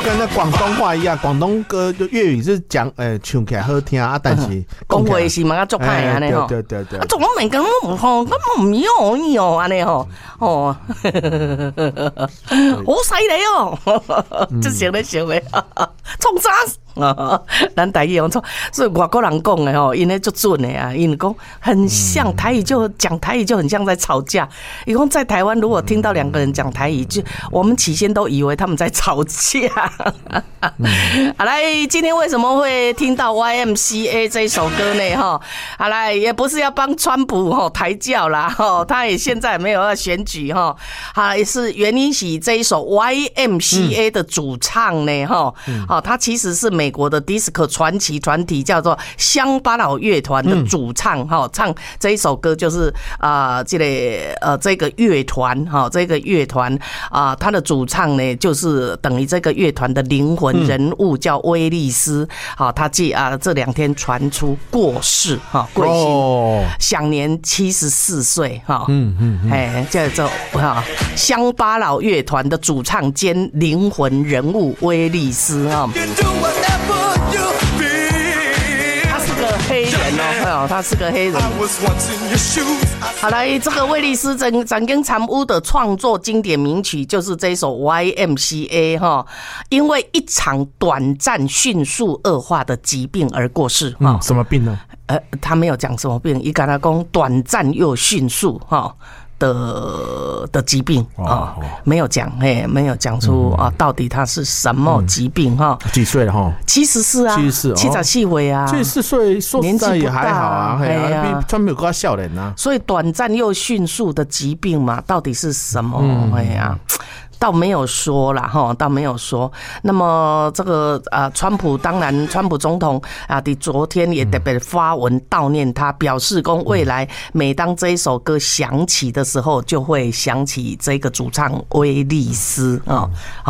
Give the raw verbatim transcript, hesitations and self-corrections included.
跟那广东话一样，广东歌就粤语是讲诶唱起来好听啊，但是讲话是嘛较足歹安尼吼。 对对对。 啊，总每个人吼，咁唔要你哦，安尼吼，哦，好犀利哦，即成咧想咧，创啥？啊，咱台语用错，所以外国人讲的吼，因咧足准的啊，因讲很像台语，就讲台语就很像在吵架。伊讲在台湾，如果听到两个人讲台语，就我们起先都以为他们在吵架。嗯、好来，今天为什么会听到 Y M C A 这一首歌呢？哈，好来，也不是要帮川普吼抬轿啦，哈，他也现在没有要选举哈，啊，也是原因是这一首 Y M C A 的主唱呢，哈、嗯，哦，他其实是美国的 disco 传奇团体叫做乡巴佬乐团的主唱哈、嗯，唱这一首歌就是啊、呃，这个呃这个乐团哈，这个乐团啊，他的主唱呢就是等于这个乐团的灵魂人物叫威利斯，好，他这啊这两天传出过世哈，贵姓，享年七十四岁哈，嗯嗯，哎，叫做哈乡巴佬乐团的主唱兼灵魂人物威利斯哈。他是个黑人哦，他是个黑人。好来，这个威利斯曾曾经参与的创作经典名曲就是这首 Y M C A 哈，因为一场短暂、迅速恶化的疾病而过世。 嗯，什么病呢？ 呃，他没有讲什么病，一跟他讲短暂又迅速哈。的的疾病啊、哦，没有讲，哎，没有讲出啊、嗯，到底他是什么疾病哈、嗯？ 几岁了哈？ 七十四啊，七十四，七十四岁啊， 七十四岁，说实在也还好啊，哎呀，比川普更笑人啊。 所以短暂又迅速的疾病嘛，到底是什么？哎呀。倒没有说啦哈，倒没有说。那么这个啊，川普当然，川普总统啊，的昨天也特别发文悼念他，表示公未来每当这一首歌响起的时候，就会想起这个主唱威利斯啊。